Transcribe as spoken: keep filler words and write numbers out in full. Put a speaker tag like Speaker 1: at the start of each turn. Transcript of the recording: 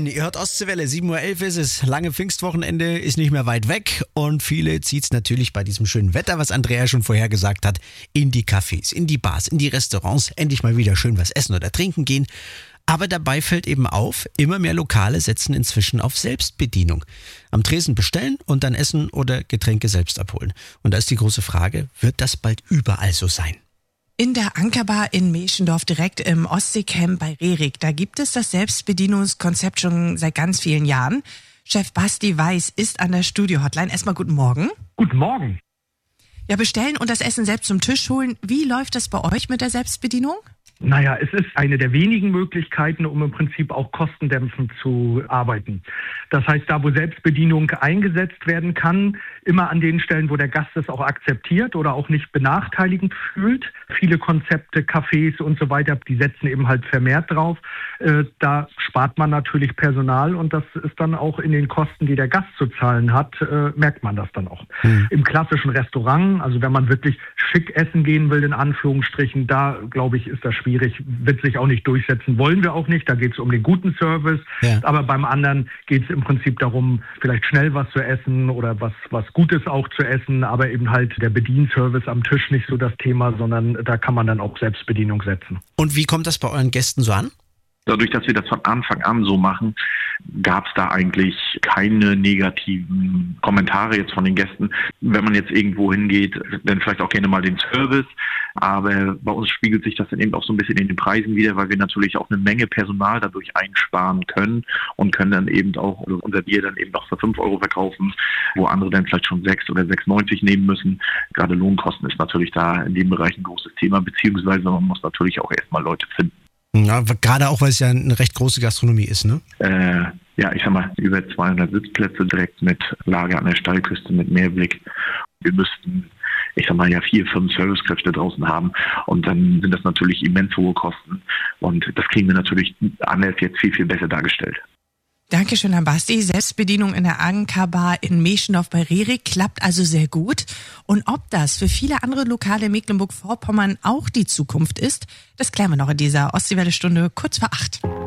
Speaker 1: Morgen, ihr hört Ostseewelle, sieben Uhr elf ist es, lange Pfingstwochenende ist nicht mehr weit weg und viele zieht's natürlich bei diesem schönen Wetter, was Andrea schon vorher gesagt hat, in die Cafés, in die Bars, in die Restaurants, endlich mal wieder schön was essen oder trinken gehen. Aber dabei fällt eben auf, immer mehr Lokale setzen inzwischen auf Selbstbedienung. Am Tresen bestellen und dann Essen oder Getränke selbst abholen. Und da ist die große Frage, wird das bald überall so sein?
Speaker 2: In der Ankerbar in Meschendorf, direkt im Ostseecamp bei Rerik, da gibt es das Selbstbedienungskonzept schon seit ganz vielen Jahren. Chef Basti Weiß ist an der Studio-Hotline. Erstmal guten Morgen.
Speaker 3: Guten Morgen.
Speaker 2: Ja, bestellen und das Essen selbst zum Tisch holen. Wie läuft das bei euch mit der Selbstbedienung?
Speaker 3: Naja, es ist eine der wenigen Möglichkeiten, um im Prinzip auch kostendämpfend zu arbeiten. Das heißt, da wo Selbstbedienung eingesetzt werden kann, immer an den Stellen, wo der Gast es auch akzeptiert oder auch nicht benachteiligend fühlt. Viele Konzepte, Cafés und so weiter, die setzen eben halt vermehrt drauf. Äh, da spart man natürlich Personal und das ist dann auch in den Kosten, die der Gast zu zahlen hat, äh, merkt man das dann auch. Mhm. Im klassischen Restaurant, also wenn man wirklich schick essen gehen will, in Anführungsstrichen, da glaube ich, ist das schwierig, wird sich auch nicht durchsetzen, wollen wir auch nicht. Da geht es um den guten Service, ja. Aber beim anderen geht es im Prinzip darum, vielleicht schnell was zu essen oder was, was Gutes auch zu essen, aber eben halt der Bedienservice am Tisch nicht so das Thema, sondern da kann man dann auch Selbstbedienung setzen.
Speaker 1: Und wie kommt das bei euren Gästen so an?
Speaker 4: Dadurch, dass wir das von Anfang an so machen, gab es da eigentlich keine negativen Kommentare jetzt von den Gästen. Wenn man jetzt irgendwo hingeht, dann vielleicht auch gerne mal den Service. Aber bei uns spiegelt sich das dann eben auch so ein bisschen in den Preisen wieder, weil wir natürlich auch eine Menge Personal dadurch einsparen können und können dann eben auch unser Bier dann eben noch für fünf Euro verkaufen, wo andere dann vielleicht schon sechs oder sechs neunzig nehmen müssen. Gerade Lohnkosten ist natürlich da in dem Bereich ein großes Thema, beziehungsweise man muss natürlich auch erstmal Leute finden.
Speaker 1: Ja, gerade auch, weil es ja eine recht große Gastronomie ist, ne?
Speaker 4: Äh, ja, ich sag mal, über zweihundert Sitzplätze direkt mit Lager an der Steilküste, mit Meerblick. Wir müssten, ich sag mal, ja vier, fünf Servicekräfte draußen haben und dann sind das natürlich immens hohe Kosten und das kriegen wir natürlich anders jetzt viel, viel besser dargestellt.
Speaker 2: Dankeschön, Herr Basti. Selbstbedienung in der Ankerbar in Meschendorf bei Rerik klappt also sehr gut. Und ob das für viele andere Lokale in Mecklenburg-Vorpommern auch die Zukunft ist, das klären wir noch in dieser Ostseewelle-Stunde kurz vor acht.